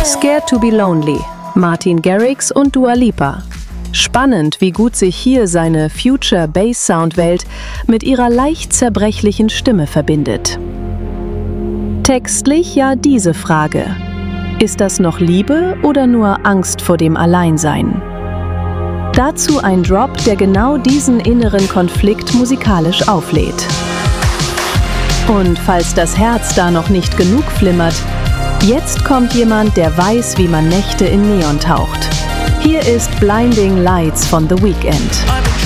Scared to be Lonely, Martin Garrix und Dua Lipa. Spannend, wie gut sich hier seine Future-Bass-Sound-Welt mit ihrer leicht zerbrechlichen Stimme verbindet. Textlich ja diese Frage: Ist das noch Liebe oder nur Angst vor dem Alleinsein? Dazu ein Drop, der genau diesen inneren Konflikt musikalisch auflädt. Und falls das Herz da noch nicht genug flimmert, jetzt kommt jemand, der weiß, wie man Nächte in Neon taucht. Hier ist Blinding Lights von The Weeknd.